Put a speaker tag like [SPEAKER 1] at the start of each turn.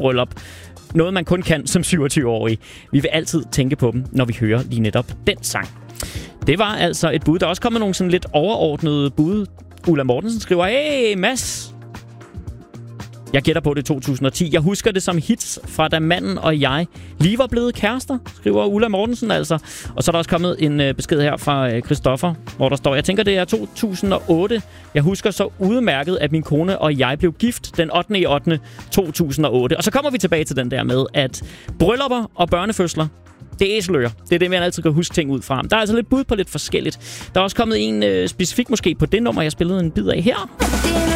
[SPEAKER 1] bryllup. Noget, man kun kan som 27-årig. Vi vil altid tænke på dem, når vi hører lige netop den sang. Det var altså et bud. Der er også kommet nogle sådan lidt overordnede bud. Ulla Mortensen skriver, hey Mads! Jeg gætter på det 2010. Jeg husker det som hits fra da manden og jeg lige var blevet kærester, skriver Ulla Mortensen altså. Og så er der også kommet en besked her fra Christoffer, hvor der står, jeg tænker det er 2008. Jeg husker så udmærket, at min kone og jeg blev gift den 8.8.2008. Og så kommer vi tilbage til den der med, at bryllupper og børnefødsler, det er æseløer. Det er det, man altid kan huske ting ud fra. Der er altså lidt bud på lidt forskelligt. Der er også kommet en specifik måske på det nummer, jeg spillede en bid af her.